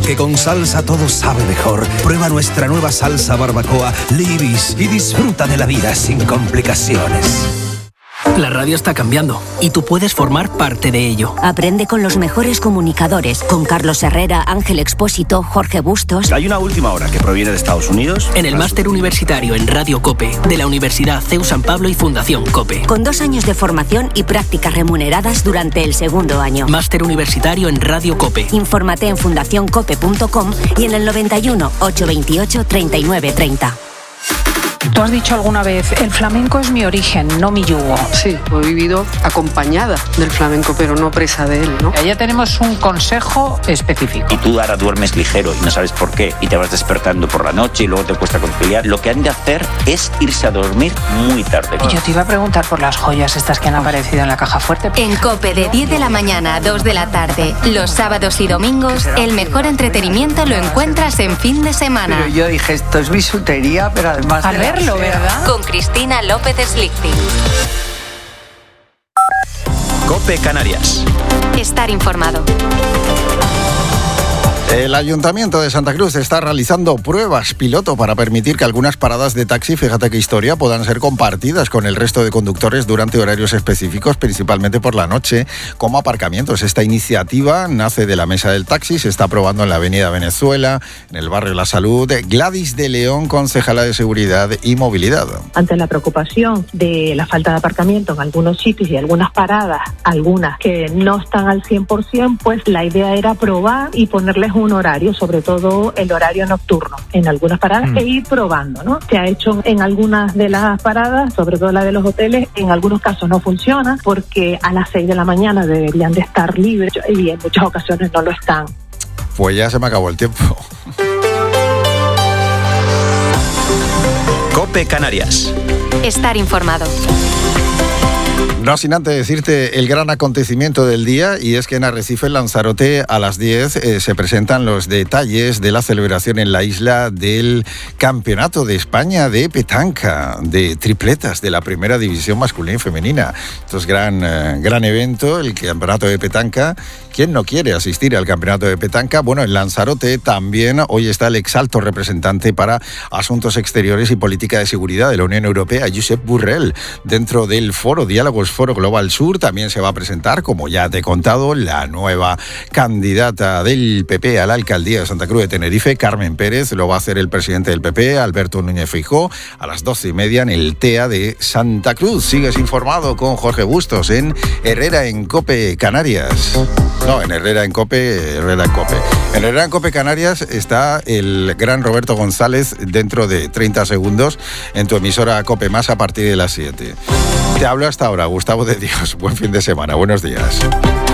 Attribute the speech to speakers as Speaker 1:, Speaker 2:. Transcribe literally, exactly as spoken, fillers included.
Speaker 1: porque con salsa todo sabe mejor. Prueba nuestra nueva salsa barbacoa Libis y disfruta de la vida sin complicaciones.
Speaker 2: La radio está cambiando y tú puedes formar parte de ello.
Speaker 3: Aprende con los mejores comunicadores, con Carlos Herrera, Ángel Expósito, Jorge Bustos.
Speaker 4: Hay una última hora que proviene de Estados Unidos.
Speaker 2: En el máster universitario en Radio COPE de la Universidad C E U San Pablo y Fundación COPE.
Speaker 3: Con dos años de formación y prácticas remuneradas durante el segundo año.
Speaker 2: Máster universitario en Radio COPE.
Speaker 3: Infórmate en fundación cope punto com y en el noventa y uno, ochocientos veintiocho, treinta y nueve treinta.
Speaker 5: Tú has dicho alguna vez, el flamenco es mi origen, no mi yugo.
Speaker 6: Sí, he vivido acompañada del flamenco, pero no presa de él, ¿no?
Speaker 5: Allá tenemos un consejo específico.
Speaker 4: Y tú ahora duermes ligero y no sabes por qué, y te vas despertando por la noche y luego te cuesta conciliar. Lo que han de hacer es irse a dormir muy tarde.
Speaker 5: Y yo te iba a preguntar por las joyas estas que han aparecido en la caja fuerte.
Speaker 7: En COPE de diez de la mañana a dos de la tarde, los sábados y domingos, el mejor entretenimiento lo encuentras en fin de semana.
Speaker 8: Pero yo dije, esto es bisutería, pero además...
Speaker 5: Al verlo, ¿verdad?
Speaker 7: Con Cristina López Slichting.
Speaker 4: COPE Canarias.
Speaker 7: Estar informado.
Speaker 9: El Ayuntamiento de Santa Cruz está realizando pruebas piloto para permitir que algunas paradas de taxi, fíjate qué historia, puedan ser compartidas con el resto de conductores durante horarios específicos, principalmente por la noche, como aparcamientos. Esta iniciativa nace de la Mesa del Taxi, se está aprobando en la Avenida Venezuela, en el barrio La Salud. Gladys de León, concejala de Seguridad y Movilidad.
Speaker 10: Ante la preocupación de la falta de aparcamiento en algunos sitios y algunas paradas, algunas que no están al cien por ciento, pues la idea era probar y ponerles un horario, sobre todo el horario nocturno, en algunas paradas mm. e ir probando, ¿no? Se ha hecho en algunas de las paradas, sobre todo la de los hoteles, en algunos casos no funciona porque a las seis de la mañana deberían de estar libres y en muchas ocasiones no lo están.
Speaker 9: Pues ya se me acabó el tiempo.
Speaker 4: COPE Canarias.
Speaker 7: Estar informado.
Speaker 9: No sin antes decirte el gran acontecimiento del día, y es que en Arrecife, en Lanzarote, a las diez eh, se presentan los detalles de la celebración en la isla del Campeonato de España de petanca, de tripletas, de la primera división masculina y femenina. Esto es gran, eh, gran evento, el Campeonato de Petanca. ¿Quién no quiere asistir al Campeonato de Petanca? Bueno, en Lanzarote también hoy está el exalto representante para Asuntos Exteriores y Política de Seguridad de la Unión Europea, Josep Borrell, dentro del foro Diálogos Foro Global Sur. También se va a presentar, como ya te he contado, la nueva candidata del P P a la alcaldía de Santa Cruz de Tenerife, Carmen Pérez. Lo va a hacer el presidente del P P, Alberto Núñez Feijóo, a las doce y media en el T E A de Santa Cruz. Sigues informado con Jorge Bustos en Herrera en COPE Canarias. No, en Herrera en COPE, Herrera en COPE. En Herrera en COPE Canarias está el gran Roberto González dentro de treinta segundos en tu emisora COPE Más a partir de las siete. Te hablo hasta ahora, Gustavo de Dios. Buen fin de semana. Buenos días.